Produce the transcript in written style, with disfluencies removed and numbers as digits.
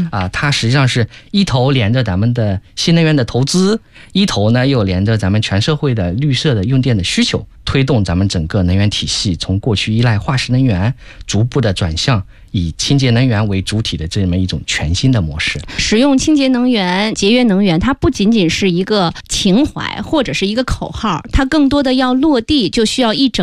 它实际上是一头连着咱们的新能源的投资，一头呢又连着咱们全社会的绿色的用电的需求，推动咱们整个能源体系从过去依赖化石能源逐步的转向以清洁能源为主体的这么一种全新的模式。 使用清洁能源、节约能源，它不仅仅是一个情怀或者是一个口号，它更多的要落地，就需要一整